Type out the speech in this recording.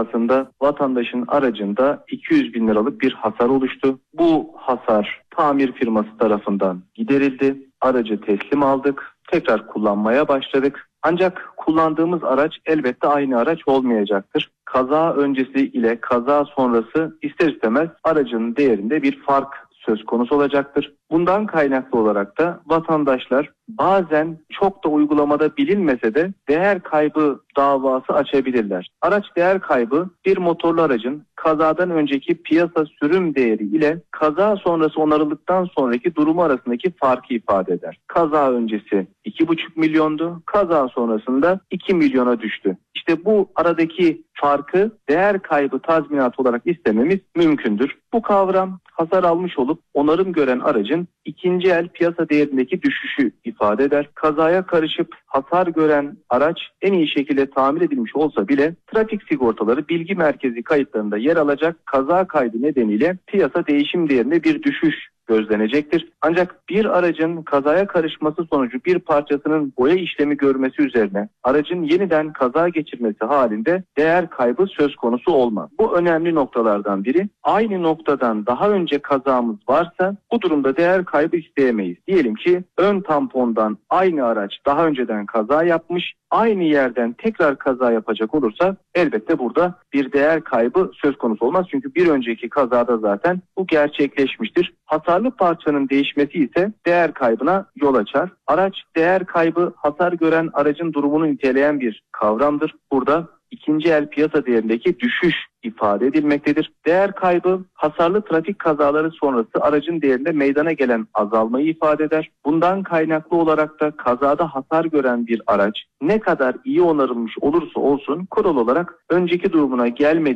kazasında vatandaşın aracında 200 bin liralık bir hasar oluştu. Bu hasar tamir firması tarafından giderildi. Aracı teslim aldık. Tekrar kullanmaya başladık. Ancak kullandığımız araç elbette aynı araç olmayacaktır. Kaza öncesi ile kaza sonrası ister istemez aracın değerinde bir fark söz konusu olacaktır. Bundan kaynaklı olarak da vatandaşlar bazen çok da uygulamada bilinmese de değer kaybı davası açabilirler. Araç değer kaybı bir motorlu aracın kazadan önceki piyasa sürüm değeri ile kaza sonrası onarıldıktan sonraki durumu arasındaki farkı ifade eder. Kaza öncesi 2,5 milyondu, kaza sonrasında 2 milyona düştü. İşte bu aradaki farkı değer kaybı tazminatı olarak istememiz mümkündür. Bu kavram hasar almış olup onarım gören aracın ikinci el piyasa değerindeki düşüşü ifade eder. Kazaya karışıp hasar gören araç en iyi şekilde tamir edilmiş olsa bile trafik sigortaları bilgi merkezi kayıtlarında yer alacak kaza kaydı nedeniyle piyasa değişim değerinde bir düşüş gözlenecektir. Ancak bir aracın kazaya karışması sonucu bir parçasının boya işlemi görmesi üzerine aracın yeniden kaza geçirmesi halinde değer kaybı söz konusu olmaz. Bu önemli noktalardan biri. Aynı noktadan daha önce kazamız varsa bu durumda değer kaybı isteyemeyiz. Diyelim ki ön tampondan aynı araç daha önceden kaza yapmış, aynı yerden tekrar kaza yapacak olursa elbette burada bir değer kaybı söz konusu olmaz. Çünkü bir önceki kazada zaten bu gerçekleşmiştir. Hasarlı parçanın değişmesi ise değer kaybına yol açar. Araç değer kaybı hasar gören aracın durumunu niteleyen bir kavramdır. Burada ikinci el piyasa değerindeki düşüş ifade edilmektedir. Değer kaybı hasarlı trafik kazaları sonrası aracın değerinde meydana gelen azalmayı ifade eder. Bundan kaynaklı olarak da kazada hasar gören bir araç ne kadar iyi onarılmış olursa olsun kural olarak önceki durumuna gelmediği